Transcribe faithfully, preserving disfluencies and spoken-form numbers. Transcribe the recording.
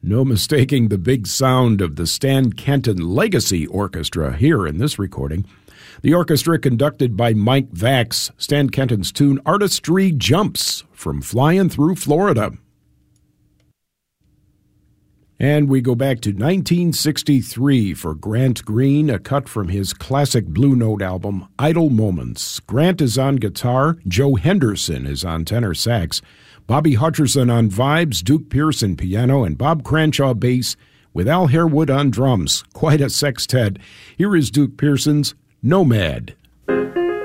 No mistaking the big sound of the Stan Kenton Legacy Orchestra here in this recording. The orchestra, conducted by Mike Vax, Stan Kenton's tune Artistry Jumps from Flying Through Florida. And we go back to nineteen sixty-three for Grant Green, a cut from his classic Blue Note album, Idle Moments. Grant is on guitar, Joe Henderson is on tenor sax, Bobby Hutcherson on vibes, Duke Pearson piano, and Bob Cranshaw bass, with Al Harewood on drums. Quite a sextet. Here is Duke Pearson's Nomad.